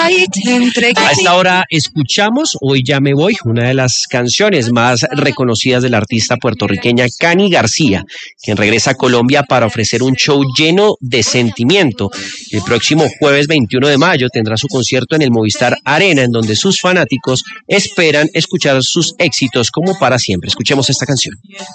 A esta hora escuchamos Hoy Ya Me Voy, una de las canciones más reconocidas de la artista puertorriqueña Cani García, quien regresa a Colombia para ofrecer un show lleno de sentimiento. El próximo jueves 21 de mayo tendrá su concierto en el Movistar Arena, en donde sus fanáticos esperan escuchar sus éxitos como para siempre. Escuchemos esta canción.